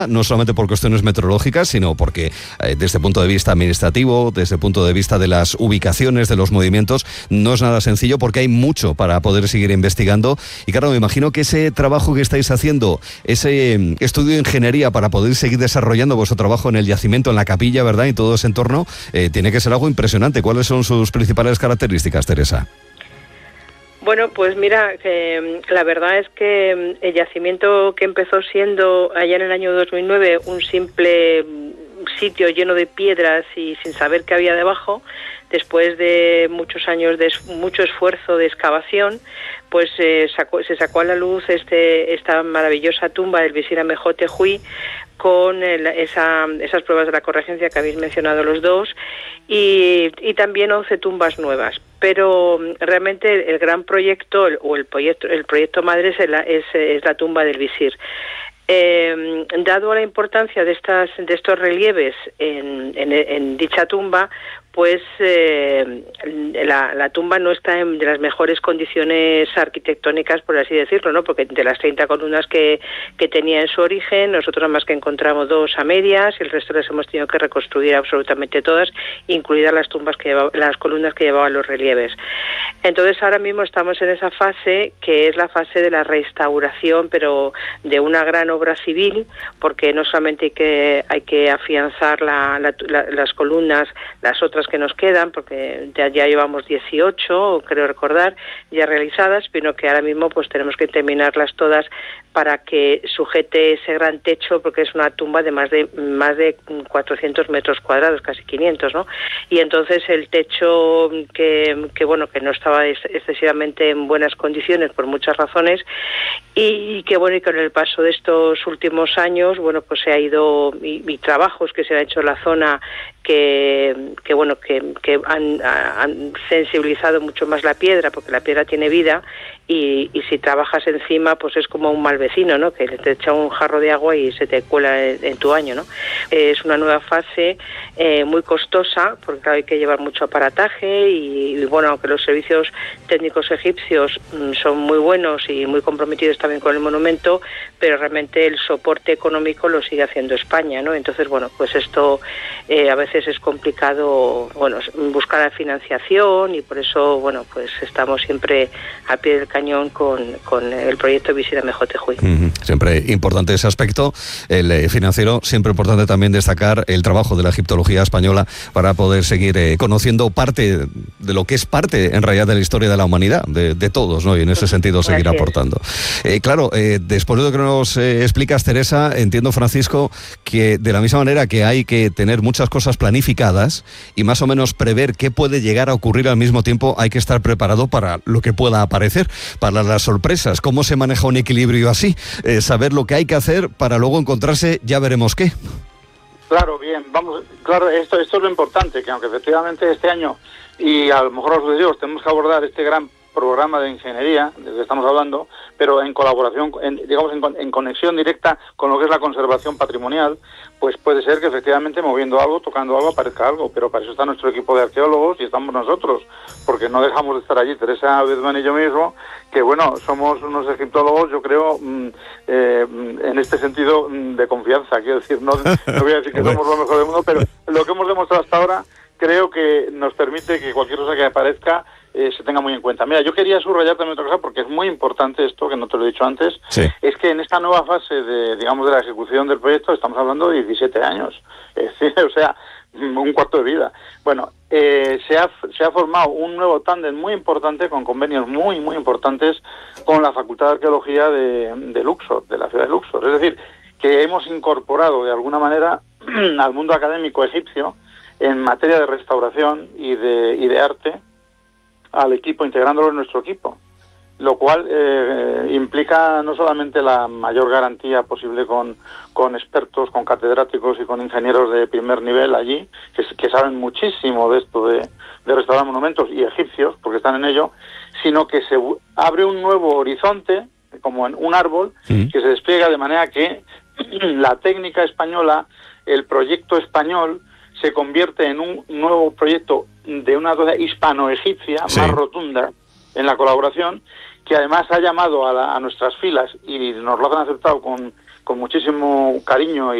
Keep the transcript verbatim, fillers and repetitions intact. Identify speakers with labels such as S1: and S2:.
S1: no solamente por cuestiones meteorológicas, sino porque eh, desde el punto de vista administrativo, desde el punto de vista de las ubicaciones, de los movimientos, no es nada sencillo porque hay mucho para poder seguir investigando. Y claro, me imagino que ese trabajo que estáis haciendo, ese eh, estudio de ingeniería para poder seguir desarrollando vuestro trabajo en el yacimiento, en la capilla, ¿verdad?, y todo ese entorno, eh, tiene que ser algo impresionante. ¿Cuáles son sus principales características, Teresa?
S2: Bueno, pues mira, eh, la verdad es que el yacimiento, que empezó siendo allá en el año dos mil nueve un simple sitio lleno de piedras y sin saber qué había debajo, después de muchos años de mucho esfuerzo de excavación, pues eh, sacó, se sacó a la luz este esta maravillosa tumba del visir Amejotejuy, con el, esa, esas pruebas de la corregencia que habéis mencionado los dos, y, y también once tumbas nuevas. Pero realmente el, el gran proyecto, el, o el proyecto, el proyecto madre es, el, es, es la tumba del visir. Eh, dado la importancia de estas de estos relieves en, en, en dicha tumba, pues eh, la, la tumba no está en de las mejores condiciones arquitectónicas, por así decirlo, ¿no? Porque de las treinta columnas que, que tenía en su origen, nosotros nada más que encontramos dos a medias y el resto las hemos tenido que reconstruir absolutamente todas, incluidas las tumbas que llevaba, las columnas que llevaban los relieves. Entonces ahora mismo estamos en esa fase que es la fase de la restauración, pero de una gran obra civil, porque no solamente hay que hay que afianzar la, la, la, las columnas, las otras que nos quedan, porque ya, ya llevamos dieciocho, creo recordar, ya realizadas, pero que ahora mismo pues tenemos que terminarlas todas para que sujete ese gran techo, porque es una tumba de más de más de cuatrocientos metros cuadrados, casi quinientos, ¿no? Y entonces el techo que, que bueno, que no estaba excesivamente en buenas condiciones por muchas razones, y que bueno, y con el paso de estos últimos años, bueno, pues se ha ido, y, y trabajos que se han hecho en la zona que, que bueno, que, que han, han sensibilizado mucho más la piedra, porque la piedra tiene vida, y, y si trabajas encima, pues es como un mal vecino, ¿no? Que te echa un jarro de agua y se te cuela en, en tu año, ¿no? Es una nueva fase eh, muy costosa, porque claro, hay que llevar mucho aparataje, y, y bueno, aunque los servicios técnicos egipcios mm, son muy buenos y muy comprometidos también con el monumento, pero realmente el soporte económico lo sigue haciendo España, ¿no? Entonces, bueno, pues esto eh, a veces es complicado, bueno, buscar la financiación, y por eso, bueno, pues estamos siempre a pie del cañón con, con el proyecto Visir Amejotejuy.
S1: Mm-hmm. Siempre importante ese aspecto, el eh, financiero, siempre importante también destacar el trabajo de la egiptología española para poder seguir eh, conociendo parte de lo que es parte, en realidad, de la historia de la humanidad, de, de todos, ¿no? Y en ese sentido seguir Así aportando. Eh, claro, eh, después de lo que nos eh, explicas, Teresa, entiendo, Francisco, que de la misma manera que hay que tener muchas cosas planificadas y más o menos prever qué puede llegar a ocurrir al mismo tiempo, hay que estar preparado para lo que pueda aparecer, para las sorpresas. ¿Cómo se maneja un equilibrio así? Eh, saber lo que hay que hacer para luego encontrarse, ya veremos qué.
S3: Claro, bien, vamos, claro, esto, esto es lo importante, que aunque efectivamente este año, y a lo mejor los dios, tenemos que abordar este gran programa de ingeniería del que estamos hablando, pero en colaboración, en, digamos, en, en conexión directa con lo que es la conservación patrimonial, pues puede ser que efectivamente moviendo algo, tocando algo, aparezca algo, pero para eso está nuestro equipo de arqueólogos y estamos nosotros, porque no dejamos de estar allí, Teresa Bedman y yo mismo, que bueno, somos unos egiptólogos, yo creo, mmm, eh, en este sentido mmm, de confianza, quiero decir, no, no voy a decir que somos lo mejor del mundo, pero lo que hemos demostrado hasta ahora creo que nos permite que cualquier cosa que aparezca Eh, se tenga muy en cuenta. Mira, yo quería subrayar también otra cosa, porque es muy importante esto, que no te lo he dicho antes, sí. Es que en esta nueva fase de, digamos, de la ejecución del proyecto estamos hablando de diecisiete años, es decir, o sea, un cuarto de vida. Bueno, eh, se ha se ha formado un nuevo tándem muy importante, con convenios muy, muy importantes con la Facultad de Arqueología de, de Luxor, de la ciudad de Luxor. Es decir, que hemos incorporado de alguna manera al mundo académico egipcio en materia de restauración y de, y de arte, al equipo, integrándolo en nuestro equipo, lo cual eh, implica no solamente la mayor garantía posible con, con expertos, con catedráticos y con ingenieros de primer nivel allí, que, que saben muchísimo de esto de, de restaurar monumentos, y egipcios, porque están en ello, sino que se abre un nuevo horizonte, como en un árbol, sí. Que se despliega de manera que la técnica española, el proyecto español, se convierte en un nuevo proyecto de una cosa hispano-egipcia, sí. Más rotunda en la colaboración, que además ha llamado a, la, a nuestras filas, y nos lo han aceptado con, con muchísimo cariño y